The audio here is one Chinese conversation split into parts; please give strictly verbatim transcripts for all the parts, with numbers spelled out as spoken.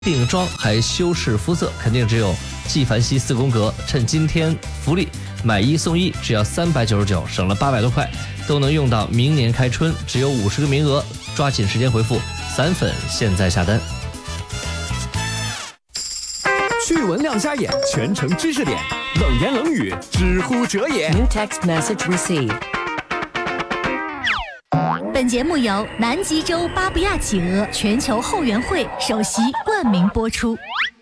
定妆还修饰肤色，肯定只有纪梵希四宫格。趁今天福利，买一送一，只要三百九十九，省了八百多块，都能用到明年开春，只有五十个名额，抓紧时间回复散粉，现在下单。 趣闻亮瞎眼，全程知识点，冷言冷语，知乎者也。 New text message received。 本节目由南极洲巴布亚企鹅全球后援会首席冠名播出。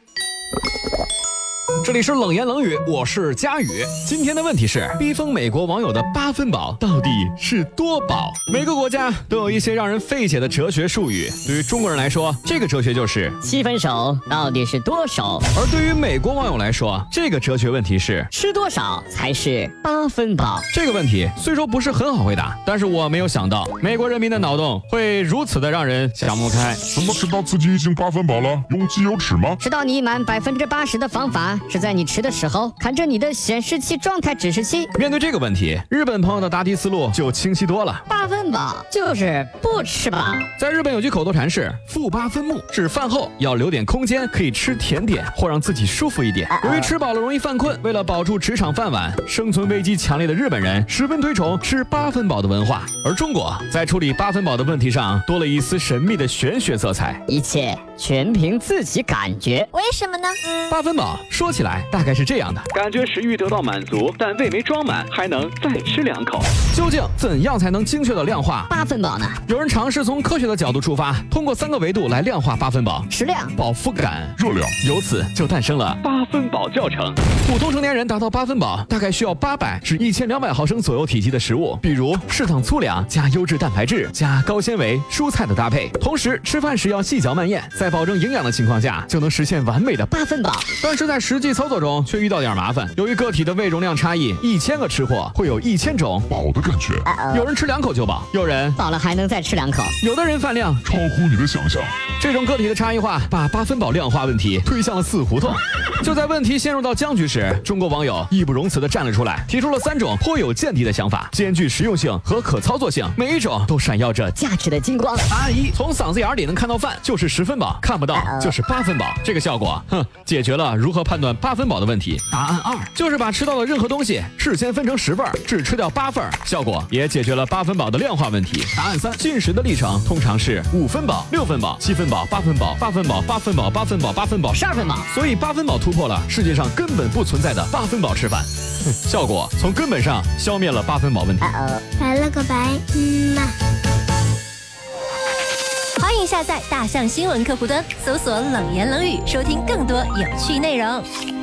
这里是冷言冷语，我是佳宇。今天的问题是，逼疯美国网友的八分饱到底是多饱？每个国家都有一些让人费解的哲学术语，对于中国人来说，这个哲学就是七分熟到底是多熟？ 而对于美国网友来说，这个哲学问题是吃多少才是八分饱？ 这个问题虽说不是很好回答，但是我没有想到美国人民的脑洞会如此的让人想不开。 什么吃到自己已经八分饱了，用机油尺吗？ 吃到你满百分之八十的方法是在你吃的时候看着你的显示器状态指示器。 面对这个问题，日本朋友的答题思路就清晰多了。 八分饱就是不吃饱。 在日本有句口头禅是腹八分目，指饭后要留点空间可以吃甜点或让自己舒服一点。由于吃饱了容易犯困，为了保住职场饭碗，生存危机强烈的日本人十分推崇吃八分饱的文化。而中国在处理八分饱的问题上多了一丝神秘的玄学色彩， 一切全凭自己感觉。 为什么呢？ 八分饱说起来大概是这样的， 感觉食欲得到满足，但胃没装满，还能再吃两口。 究竟怎样才能精确的量化八分饱呢？ 有人尝试从科学的角度出发，通过三个维度来量化八分饱： 食量、 饱腹感、 热量。 由此就诞生了八分饱教程。 普通成年人达到八分饱，大概需要八百至一千两百毫升左右体积的食物，比如适当粗粮加优质蛋白质加高纤维蔬菜的搭配。同时吃饭时要细嚼慢咽，在保证营养的情况下，就能实现完美的八分饱。 但是在实际操作中却遇到点麻烦，由于个体的胃容量差异，一千个吃货会有一千种饱的感觉。 有人吃两口就饱，有人饱了还能再吃两口， 有的人饭量超乎你的想象。 这种个体的差异化，把八分饱量化问题推向了死胡同。就在问题陷入到僵局时，中国网友义不容辞地站了出来，提出了三种颇有见地的想法，兼具实用性和可操作性，每一种都闪耀着价值的金光。 答案一：从嗓子眼里能看到饭就是十分饱，看不到就是八分饱。这个效果，哼，解决了如何判断八分饱的问题。答案二就是把吃到的任何东西事先分成十份，只吃掉八份，效果也解决了八分饱的量化问题。答案三：进食的历程通常是五分饱、六分饱、七分饱、八分饱、八分饱、八分饱、八分饱、八分饱、 十二分饱。 所以八分饱突破了世界上根本不存在的八分饱吃饭，效果从根本上消灭了八分饱问题。 拜了个拜，嗯嘛。欢迎下载大象新闻客户端，搜索冷言冷语，收听更多有趣内容。